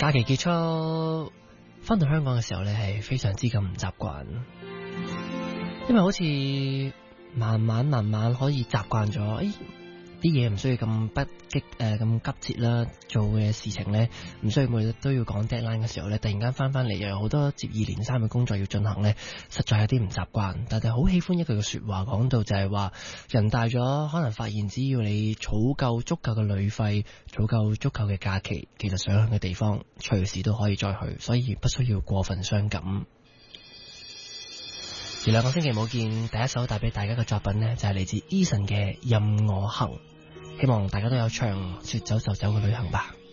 假期結束返到香港嘅時候咧，係非常之咁唔習慣，因為好似慢慢可以習慣咗，啲嘢唔需要咁咁急切啦，做嘅事情咧唔需要每日都要講 deadline 嘅時候咧，突然間翻嚟又有好多接二連三嘅工作要進行咧，實在有啲唔習慣。但係好喜歡一句嘅說話，講到就係話人大咗，可能發現只要你儲夠足夠嘅旅費，儲夠足夠嘅假期，其實想去嘅地方隨時都可以再去，所以不需要過分傷感。而兩個星期冇見，第一首帶俾大家嘅作品呢，就係嚟自 Eason 嘅《任我行》，希望大家都有場說走就走嘅旅行吧。